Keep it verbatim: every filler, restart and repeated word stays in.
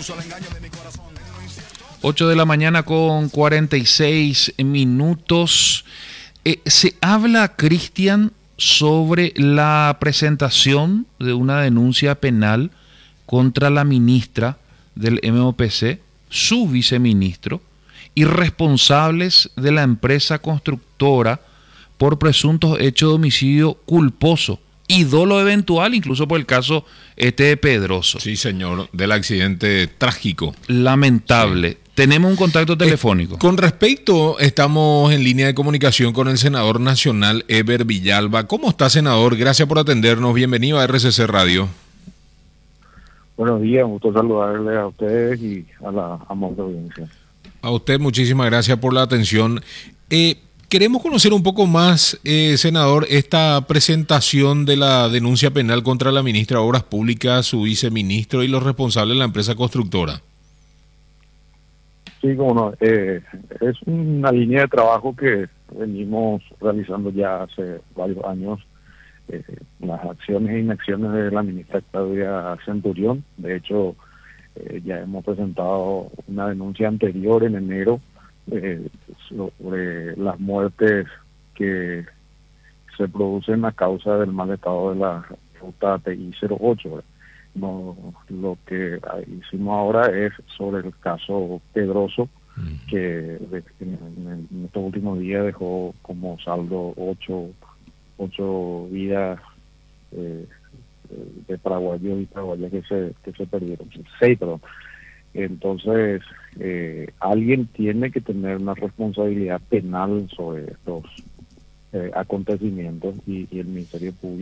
ocho de la mañana con cuarenta y seis minutos. Eh, se habla, Cristian, sobre la presentación de una denuncia penal contra la ministra del M O P C, su viceministro, y responsables de la empresa constructora por presuntos hechos de homicidio culposo y dolo eventual, incluso por el caso este de Pedroso. Sí, señor, del accidente trágico. Lamentable. Sí. Tenemos un contacto telefónico. Eh, con respecto, estamos en línea de comunicación con el senador nacional Eber Villalba. ¿Cómo está, senador? Gracias por atendernos. Bienvenido a R C C Radio. Buenos días, un gusto saludarle a ustedes y a la amable audiencia. A usted muchísimas gracias por la atención. Eh, queremos conocer un poco más, eh, senador, esta presentación de la denuncia penal contra la ministra de Obras Públicas, su viceministro y los responsables de la empresa constructora. Sí, como no, eh, es una línea de trabajo que venimos realizando ya hace varios años. Eh, las acciones e inacciones de la ministra Claudia Centurión. De hecho, eh, ya hemos presentado una denuncia anterior en enero eh, sobre las muertes que se producen a causa del mal estado de la ruta T I cero ocho. No, lo que hicimos ahora es sobre el caso Pedroso, mm. que de, en, en, en estos últimos días dejó como saldo ocho ocho vidas eh, de paraguayos y paraguayas que se que se perdieron, seis, perdón. Entonces, eh, alguien tiene que tener una responsabilidad penal sobre estos eh, acontecimientos y, y el Ministerio Público